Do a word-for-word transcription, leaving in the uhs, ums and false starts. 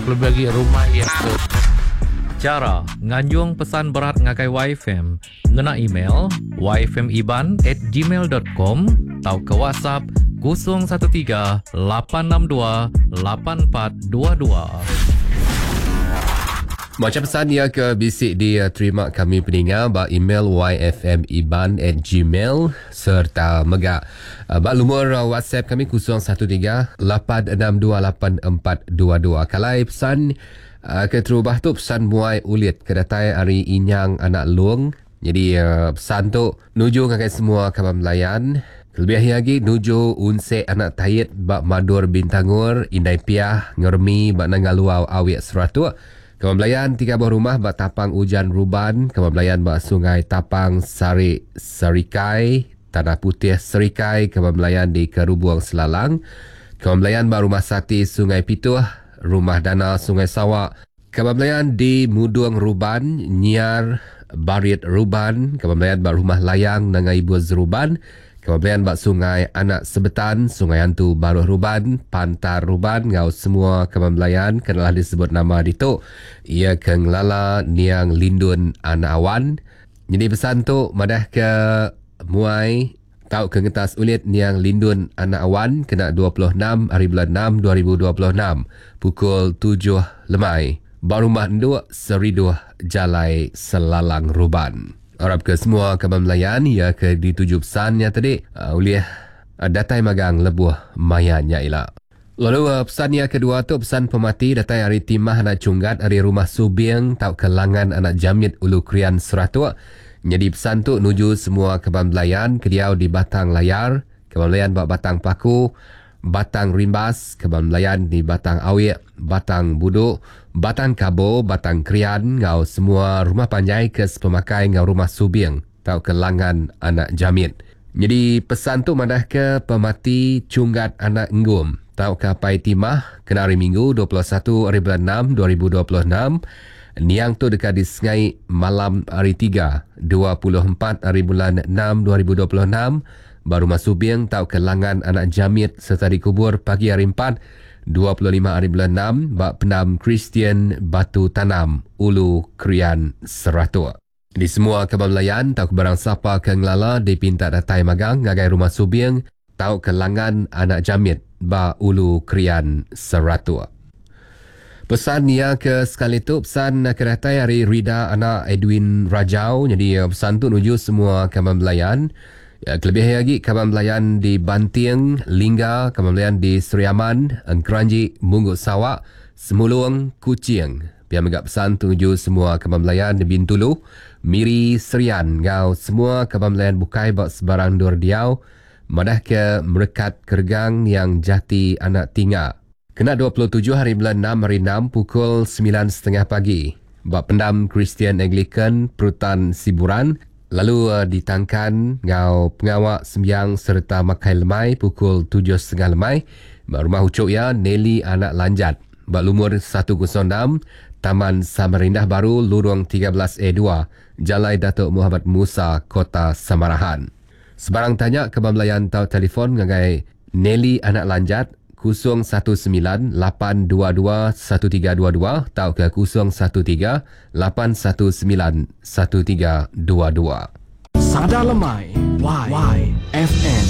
lebih lagi rumah yang tu. Cara nganjung pesan berat ngagai Y F M, ngena email y f m iban at gmail dot com atau ke WhatsApp kosong satu tiga lapan enam dua lapan empat dua dua. Macam pesan dia ke bisik dia terima kami pendengar ba email y f m iban at gmail serta megak uh, ba lumur uh, WhatsApp kami kosong satu tiga lapan enam dua lapan empat dua dua. Kalai pesan uh, ke terubah tu pesan muai ulit kedatai hari inyang anak luang. Jadi uh, pesan tu nuju ngakai semua kawan melayan. Lebih lagi nuju unsek anak tayit bak madur bintangur indai piah ngermi bak nangaluau awik seratu. Kawan belayan tiga buah rumah bak tapang hujan ruban, kawan belayan bak sungai tapang sari serikai, tanah putih serikai, kawan belayan di Kerubuang Selalang, kawan belayan bak rumah sati sungai Pituh, rumah dana sungai Sawak, kawan belayan di Muduang Ruban, Nyiar Barit Ruban, kawan belayan bak rumah layang nangai Buz Ruban, kawan belayan bak sungai Anak Sebetan, sungai Hantu Baruh Ruban, Pantar Ruban, ngau semua kawan belayan kenalah disebut nama ditu. Ia kenglala niang lindun anak awan. Jadi pesan tu madah ke muai tau ke ngetas ulit niang lindun anak awan kena dua puluh enam hari bulan enam dua ribu dua puluh enam pukul tujuh lemai. Baru rumah nduk Seriduh Jalai Selalang Ruban. Harap ke semua kawan melayan ia ke dituju pesannya tadi uh, oleh uh, datai magang lebuh mayanya ila. Lalu uh, pesan yang kedua tu pesan pemati datai hari timah anak cunggat hari rumah Subiang tau kelangan anak jamit ulu krian seratu. Jadi pesan tu nuju semua kawan melayan kediau di Batang Layar, kawan melayan bak Batang Paku, Batang Rimbas, kawan melayan di Batang Awik, Batang Buduk, Batang Kabo, Batang Krian, ngau semua rumah panjai kes pemakai ngau rumah Subiang tau kelangan anak jamit. Jadi pesan tu madah ke pemati cunggat anak enggum tau ke pai timah kena hari Minggu dua puluh satu hari bulan enam dua ribu dua puluh enam. Niang tu dekat di Sengai malam hari tiga dua puluh empat hari bulan enam dua ribu dua puluh enam. Baru masuk Subiang tau kelangan anak jamit serta dikubur pagi hari empat dua puluh lima hari bulan enam bak penam Kristian Batu Tanam Ulu Krian Seratu. Di semua kawan melayan tau barang siapa ke ngelala dipinta datai magang ngagai rumah Subiang tau kelangan anak jamit bak Ulu Krian Seratu. Pesan yang ke sekali tu pesan ke datai hari Rida anak Edwin Rajau. Jadi pesan tu nuju semua kawan melayan. Ya, lebih lagi kawan melayan di Banting, Lingga, kawan melayan di Seriaman, Keranji, Mungut Sawak, Semulung, Kuching. Biar megak pesan tuju semua kawan melayan di Bintulu, Miri, Serian, ngau semua kawan melayan bukai bak sebarang dur diau, madah ke Merekat Kergang yang jati anak tinga. Kena dua puluh tujuh hari bulan enam hari enam pukul sembilan tiga puluh pagi. Bak pendam Kristian Anglican, Perutan Siburan, lalu uh, ditangkan ngau pengawak sembiang serta makai lemai pukul tujuh tiga puluh lemai. Bak rumah ucuk ya Nelly anak Lanjat. Bak lumur seratus enam Taman Samarindah Baru Lorong tiga belas A dua Jalai Datuk Muhammad Musa Kota Samarahan. Sebarang tanya ke belayan tau telefon ngagai Nelly anak Lanjat kosong satu sembilan lapan dua dua satu tiga dua dua atau ke kosong satu tiga lapan satu sembilan satu tiga dua dua. Sada Lemai Y, y F M